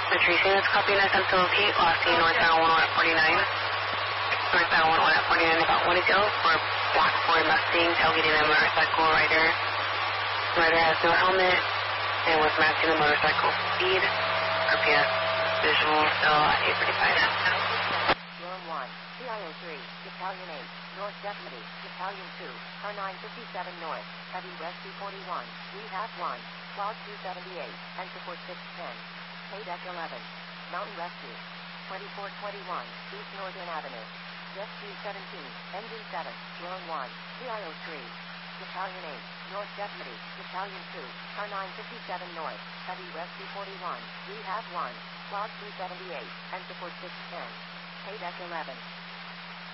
Patricia is copying us until P. Austin, northbound 11 at 49. Northbound 11 at 49 about 1 ago for Black Ford Mustang tailgating a motorcycle rider. Rider has no helmet and was matching the motorcycle speed. RPS visual still at 8:45. Drone 1, PIO 3, Battalion 8, North Deputy, Battalion 2, car 957 North, Heavy Rescue 41, Rehab 1, Squad 278, and support 610. Paydeck 11, Mountain Rescue, 2421, East Northern Avenue. Rescue 17, Engine 7, Drone 1, PIO 3, Battalion 8, North Deputy, Battalion 2, car 957 North, Heavy Rescue 41, Rehab 1, Squad 278, and support 610. Paydeck 11.